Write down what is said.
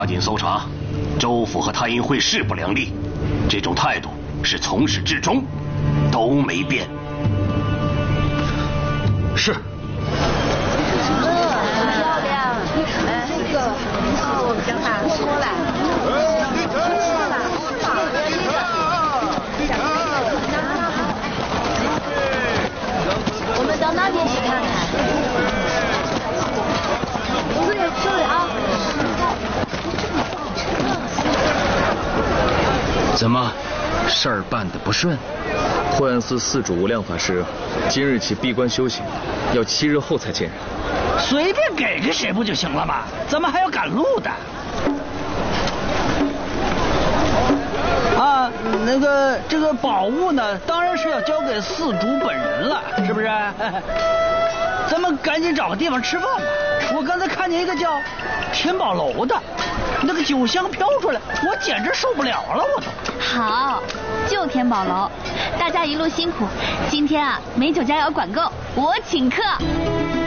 加紧搜查，州府和太阴会势不两立，这种态度是从始至终都没变。 是。 漂亮，这个我们将它出来。我们到那边去看看。对啊。 怎么，事儿办得不顺？惠安寺寺主无量法师今日起闭关修行，要7日后才见人。 随便给个谁不就行了吗？怎么还要赶路的？啊，这个宝物呢，当然是要交给寺主本人了，是不是？咱们赶紧找个地方吃饭吧。我刚才看见一个叫天宝楼的，那个酒香飘出来，我简直受不了了，我都。 好，就天宝楼，大家一路辛苦。今天啊，美酒佳肴管够，我请客。